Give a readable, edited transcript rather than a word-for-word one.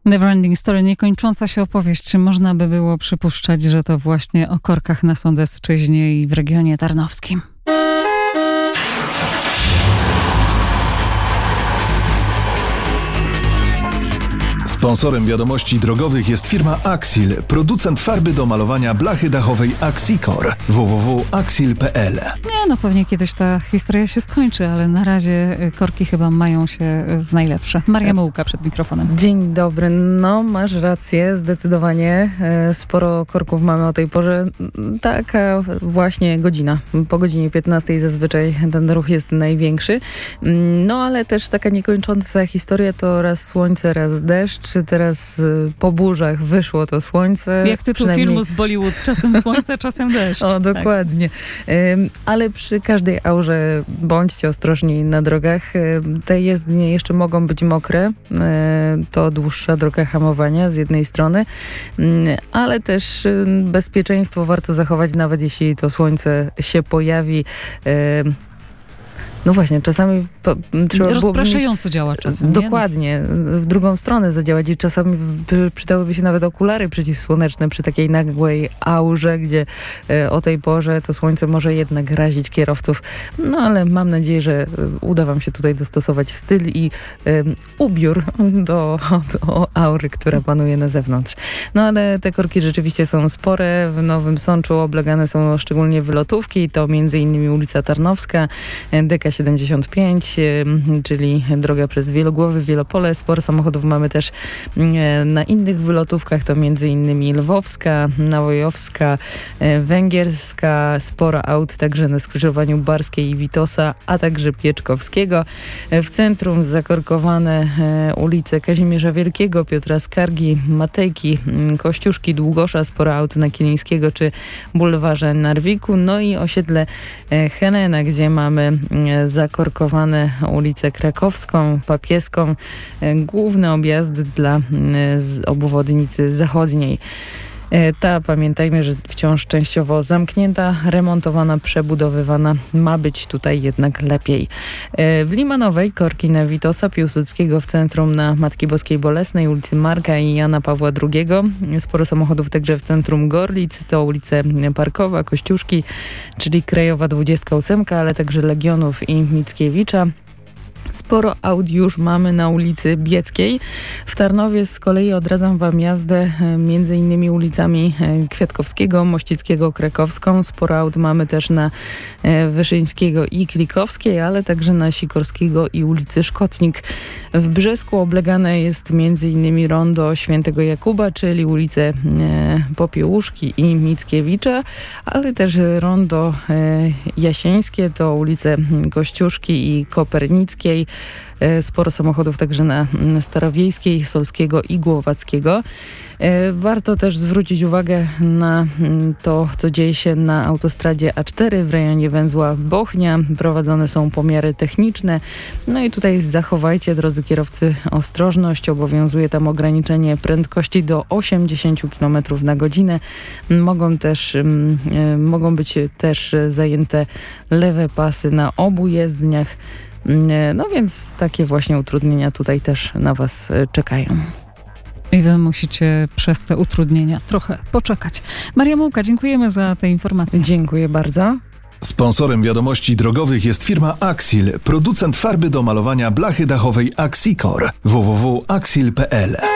Neverending Story, niekończąca się opowieść. Czy można by było przypuszczać, że to właśnie o korkach na Sądecczyźnie i w regionie tarnowskim? Sponsorem wiadomości drogowych jest firma Axil, producent farby do malowania blachy dachowej Axicor. www.axil.pl. Pewnie kiedyś ta historia się skończy, ale na razie korki chyba mają się w najlepsze. Maria Mułka przed mikrofonem. Dzień dobry. Masz rację, zdecydowanie. Sporo korków mamy o tej porze. Taka właśnie godzina. Po godzinie 15 zazwyczaj ten ruch jest największy. Ale też taka niekończąca historia to raz słońce, raz deszcz. Teraz po burzach wyszło to słońce. Jak tytuł filmu z Bollywood. Czasem słońce, czasem deszcz. O, dokładnie. Tak. Ale przy każdej aurze bądźcie ostrożni na drogach. Te jezdnie jeszcze mogą być mokre. To dłuższa droga hamowania z jednej strony, ale też bezpieczeństwo warto zachować, nawet jeśli to słońce się pojawi. No właśnie, czasami trzeba było rozpraszająco działa czasem. Dokładnie. W drugą stronę zadziałać i czasami przydałyby się nawet okulary przeciwsłoneczne przy takiej nagłej aurze, gdzie o tej porze to słońce może jednak razić kierowców. Ale mam nadzieję, że uda wam się tutaj dostosować styl i ubiór do aury, która panuje na zewnątrz. Ale te korki rzeczywiście są spore. W Nowym Sączu oblegane są szczególnie wylotówki. To m.in. ulica Tarnowska, DK75, czyli droga przez Wielogłowy, Wielopole. Sporo samochodów mamy też na innych wylotówkach, to m.in. Lwowska, Nałojowska, Węgierska, sporo aut także na skrzyżowaniu Barskiej i Witosa, a także Pieczkowskiego. W centrum zakorkowane ulice Kazimierza Wielkiego, Piotra Skargi, Matejki, Kościuszki, Długosza, sporo aut na Kilińskiego czy bulwarze Narwiku. I osiedle Helena, gdzie mamy zakorkowane ulicę Krakowską, Papieską, główne objazdy dla obwodnicy zachodniej. Ta, pamiętajmy, że wciąż częściowo zamknięta, remontowana, przebudowywana, ma być tutaj jednak lepiej. W Limanowej korki na Witosa, Piłsudskiego w centrum na Matki Boskiej Bolesnej, ulicy Marka i Jana Pawła II. Sporo samochodów także w centrum Gorlic, to ulice Parkowa, Kościuszki, czyli Krajowa 28, ale także Legionów i Mickiewicza. Sporo aut już mamy na ulicy Bieckiej. W Tarnowie z kolei odradzam wam jazdę między innymi ulicami Kwiatkowskiego, Mościckiego, Krakowską. Sporo aut mamy też na Wyszyńskiego i Klikowskiej, ale także na Sikorskiego i ulicy Szkotnik. W Brzesku oblegane jest między innymi rondo Świętego Jakuba, czyli ulice Popiełuszki i Mickiewicza, ale też rondo Jasieńskie, to ulice Kościuszki i Kopernickiej. Sporo samochodów także na Starowiejskiej, Solskiego i Głowackiego. Warto też zwrócić uwagę na to, co dzieje się na autostradzie A4 w rejonie węzła Bochnia. Prowadzone są pomiary techniczne. I tutaj zachowajcie, drodzy kierowcy, ostrożność. Obowiązuje tam ograniczenie prędkości do 80 km na godzinę. Mogą być też zajęte lewe pasy na obu jezdniach. Więc takie właśnie utrudnienia tutaj też na was czekają. I wy musicie przez te utrudnienia trochę poczekać. Maria Mułka, dziękujemy za te informacje. Dziękuję bardzo. Sponsorem wiadomości drogowych jest firma Axil, producent farby do malowania blachy dachowej Axicor. www.axil.pl.